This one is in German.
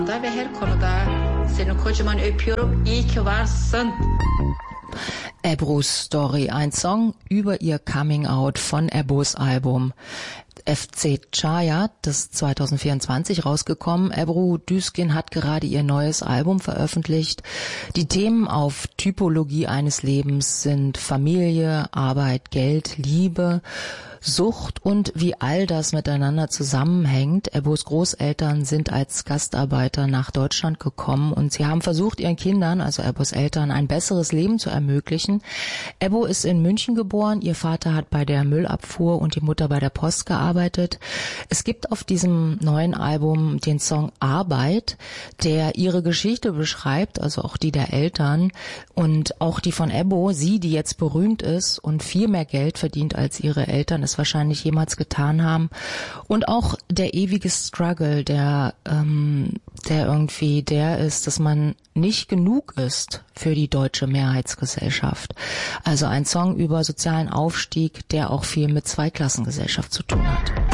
Ve her konuda seni kocaman öpüyorum. İyi ki varsın. Ebru's Story, ein Song über ihr Coming-out von Ebru's Album FC Chaya, das 2024 rausgekommen. Ebru Düzgin hat gerade ihr neues Album veröffentlicht. Die Themen auf Typologie eines Lebens sind Familie, Arbeit, Geld, Liebe, Sucht und wie all das miteinander zusammenhängt. Ebus Großeltern sind als Gastarbeiter nach Deutschland gekommen und sie haben versucht, ihren Kindern, also Ebus Eltern, ein besseres Leben zu ermöglichen. Ebu ist in München geboren, ihr Vater hat bei der Müllabfuhr und die Mutter bei der Post gearbeitet. Es gibt auf diesem neuen Album den Song Arbeit, der ihre Geschichte beschreibt, also auch die der Eltern und auch die von Ebu, sie, die jetzt berühmt ist und viel mehr Geld verdient als ihre Eltern es wahrscheinlich jemals getan haben. Und auch der ewige Struggle, der irgendwie der ist, dass man nicht genug ist für die deutsche Mehrheitsgesellschaft. Also ein Song über sozialen Aufstieg, der auch viel mit Zweiklassengesellschaft zu tun hat.